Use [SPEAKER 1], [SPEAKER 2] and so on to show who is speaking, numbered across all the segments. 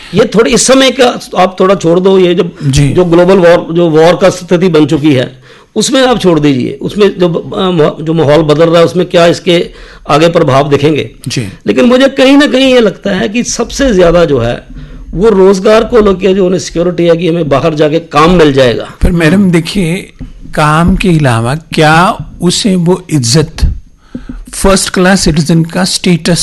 [SPEAKER 1] ये थोड़ी इस समय का आप थोड़ा छोड़ दो, ये जो ग्लोबल वॉर का स्थिति बन चुकी है उसमें आप छोड़ दीजिए, उसमें जो माहौल बदल रहा है उसमें क्या इसके आगे प्रभाव दिखेंगे जी। लेकिन मुझे कहीं ना कहीं ये लगता है कि सबसे ज्यादा जो है वो रोजगार को लेकर जो उन्हें सिक्योरिटी है कि हमें बाहर जाके काम मिल जाएगा।
[SPEAKER 2] पर मैडम देखिए, काम के अलावा क्या उसे वो इज्जत, फर्स्ट क्लास सिटीजन का स्टेटस,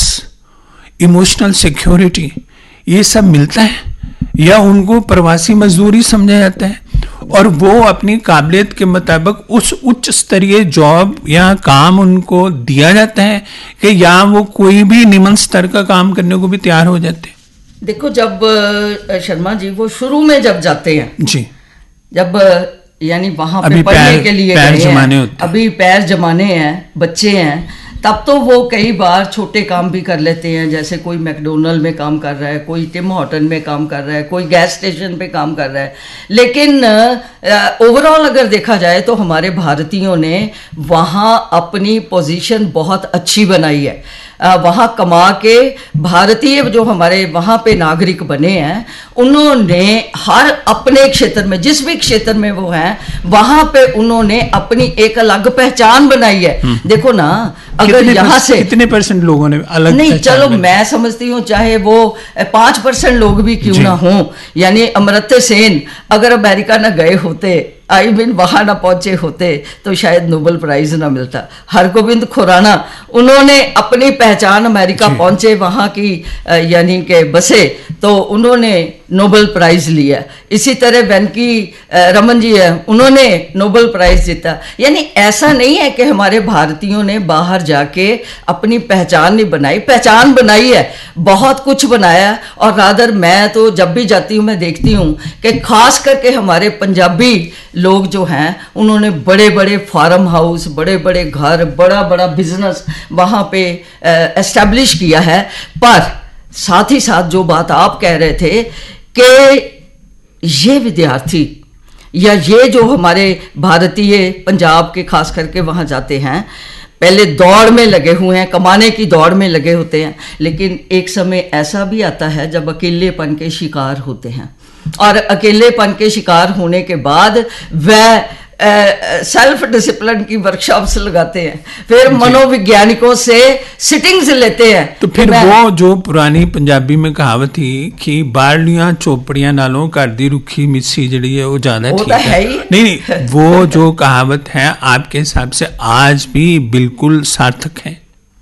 [SPEAKER 2] इमोशनल सिक्योरिटी, ये सब मिलता है या उनको प्रवासी मजदूरी समझा जाता है और वो अपनी काबिलियत के मुताबिक उस उच्च स्तरीय जॉब या काम उनको दिया जाता है कि या वो कोई भी निम्न स्तर का काम करने को भी तैयार हो जाते हैं?
[SPEAKER 3] देखो, जब शर्मा जी वो शुरू में जब जाते हैं जी, जब यानी वहां पे पढ़ने के लिए गए हैं, अभी पैर जमाने हैं, बच्चे हैं, तब तो वो कई बार छोटे काम भी कर लेते हैं, जैसे कोई मैकडोनल्ड में काम कर रहा है, कोई टिम हॉर्टन में काम कर रहा है, कोई गैस स्टेशन पे काम कर रहा है। लेकिन ओवरऑल अगर देखा जाए तो हमारे भारतीयों ने वहाँ अपनी पोजीशन बहुत अच्छी बनाई है। वहाँ कमा के भारतीय जो हमारे वहाँ पे नागरिक बने हैं, उन्होंने हर अपने क्षेत्र में, जिस भी क्षेत्र में वो हैं, वहाँ पे उन्होंने अपनी एक अलग पहचान बनाई है। देखो ना, अगर यहाँ से
[SPEAKER 2] कितने परसेंट लोगों ने अलग
[SPEAKER 3] नहीं, चलो मैं समझती हूँ चाहे वो 5% लोग भी क्यों ना हों, यानी अमर्त्य सेन अगर अमेरिका ना गए होते, आई मीन वहां ना पहुंचे होते, तो शायद नोबेल प्राइज ना मिलता। हरगोविंद खुराना, उन्होंने अपनी पहचान अमेरिका पहुंचे, वहां की यानी के बसे, तो उन्होंने नोबेल प्राइज लिया। इसी तरह वेंकी रमन जी है, उन्होंने नोबेल प्राइज जीता। यानी ऐसा नहीं है कि हमारे भारतीयों ने बाहर जाके अपनी पहचान नहीं बनाई, पहचान बनाई है, बहुत कुछ बनाया। और रादर मैं तो जब भी जाती हूँ मैं देखती हूँ कि खास करके हमारे पंजाबी लोग जो हैं उन्होंने बड़े बड़े फार्म हाउस, बड़े बड़े घर, बड़ा बड़ा बिजनेस वहाँ पे एस्टैब्लिश किया है। पर साथ ही साथ जो बात आप कह रहे थे कि ये विद्यार्थी या ये जो हमारे भारतीय पंजाब के खास करके वहाँ जाते हैं, पहले दौड़ में लगे हुए हैं, कमाने की दौड़ में लगे होते हैं, लेकिन एक समय ऐसा भी आता है जब अकेलेपन के शिकार होते हैं। और अकेलेपन के शिकार होने के बाद वह सेल्फ डिसिप्लिन की वर्कशॉप्स लगाते हैं, फिर मनोवैज्ञानिकों से सिटिंग्स लेते हैं।
[SPEAKER 2] तो फिर वो जो पुरानी पंजाबी में कहावत थी कि बारलियां चोपड़ियां नालों घर दी रुखी मिस्सी जड़ी है वो ज्यादा ठीक है। नहीं, वो जो कहावत है आपके हिसाब से आज भी बिल्कुल सार्थक है?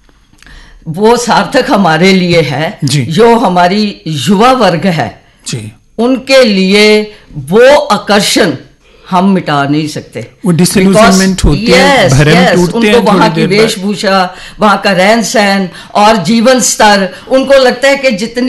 [SPEAKER 3] वो सार्थक हमारे लिए है, जो हमारी युवा वर्ग है जी, उनके लिए वो आकर्षण हम मिटा नहीं सकते।
[SPEAKER 2] वो डिसइल्यूजनमेंट होती है, भरम टूटते हैं,
[SPEAKER 3] उनको वहाँ की वेशभूषा, वहाँ का रहन सहन और जीवन स्तर, उनको लगता है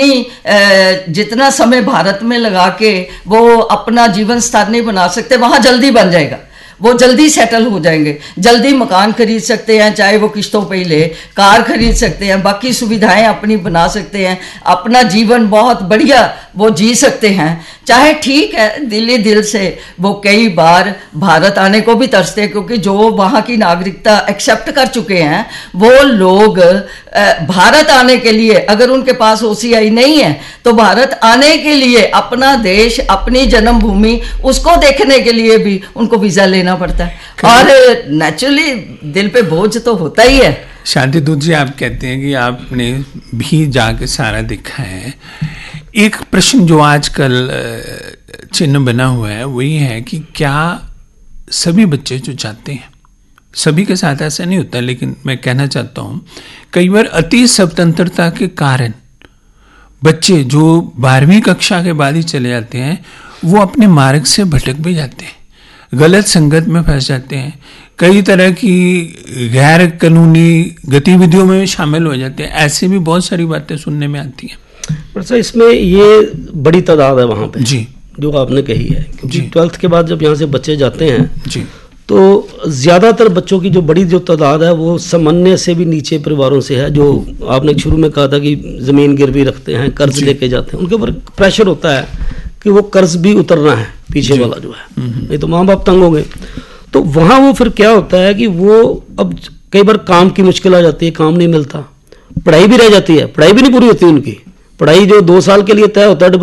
[SPEAKER 3] कि जितना समय भारत में लगा के वो अपना जीवन स्तर नहीं बना सकते, वहाँ जल्दी बन जाएगा, वो जल्दी सेटल हो जाएंगे, जल्दी मकान खरीद सकते हैं, चाहे वो किस्तों पे ही ले, कार खरीद सकते हैं, बाकी सुविधाएं अपनी बना सकते हैं, अपना जीवन बहुत बढ़िया वो जी सकते हैं। चाहे ठीक है दिल से वो कई बार भारत आने को भी तरसते हैं, क्योंकि जो वहाँ की नागरिकता एक्सेप्ट कर चुके हैं वो लोग भारत आने के लिए, अगर उनके पास OCI नहीं है तो भारत आने के लिए अपना देश, अपनी जन्मभूमि, उसको देखने के लिए भी उनको वीजा लेना पड़ता है, और नेचुरली दिल पे बोझ तो होता ही है।
[SPEAKER 2] शांति दूत जी, आप कहते हैं कि आपने भी जाके सारा देखा है। एक प्रश्न जो आजकल चिन्ह बना हुआ है वो ये है कि क्या सभी बच्चे जो चाहते हैं, सभी के साथ ऐसा नहीं होता, लेकिन मैं कहना चाहता हूँ कई बार अति स्वतंत्रता के कारण बच्चे जो 12वीं कक्षा के बाद ही चले जाते हैं वो अपने मार्ग से भटक भी जाते हैं, गलत संगत में फंस जाते हैं, कई तरह की गैर कानूनी गतिविधियों में शामिल हो जाते हैं। ऐसी भी बहुत सारी बातें सुनने में आती हैं।
[SPEAKER 1] पर सर इसमें ये बड़ी तादाद है वहाँ पे जी, जो आपने कही है, क्योंकि 12th के बाद जब यहाँ से बच्चे जाते हैं जी, तो ज़्यादातर बच्चों की जो बड़ी जो तादाद है वो सामान्य से भी नीचे परिवारों से है, जो आपने शुरू में कहा था कि ज़मीन गिरवी रखते हैं, कर्ज लेके जाते हैं, उनके ऊपर प्रेशर होता है कि वो कर्ज भी उतरना है, पीछे वाला जो है, नहीं तो माँ बाप तंग होंगे। तो वहाँ वो फिर क्या होता है कि वो अब कई बार काम की मुश्किल आ जाती है, काम नहीं मिलता, पढ़ाई भी रह जाती है, पढ़ाई भी नहीं पूरी होती उनकी, पढ़ाई जो 2 साल के लिए तय होता है